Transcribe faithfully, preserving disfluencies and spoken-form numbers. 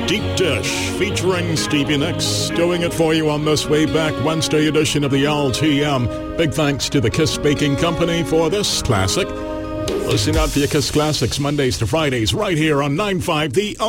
Deep Dish featuring Stevie Nicks, doing it for you on this way back Wednesday edition of the L T M. Big thanks to the Kiss Baking Company for this classic. Listen out for your Kiss Classics Mondays to Fridays right here on nine five The